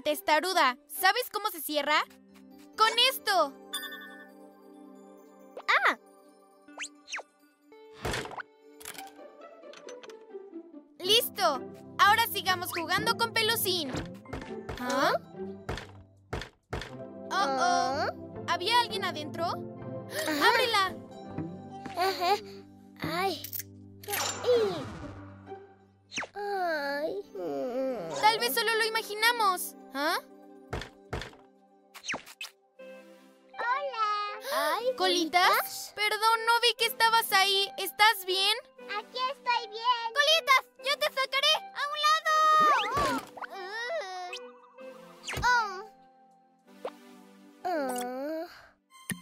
testaruda. ¿Sabes cómo se cierra? ¡Con esto! ¡Ah! ¡Listo! Ahora sigamos jugando con Pelusín. ¿Ah? ¡Oh! ¿Había alguien adentro? ¡Ábrela! Ajá. ¡Ay! ¡Ay! Tal vez solo lo imaginamos. ¿Ah? ¡Hola! ¡Ay! ¿Colitas? Perdón, no vi que estabas ahí. ¿Estás bien? Aquí estoy bien. ¡Colitas! ¡Yo te sacaré! ¡A un lado!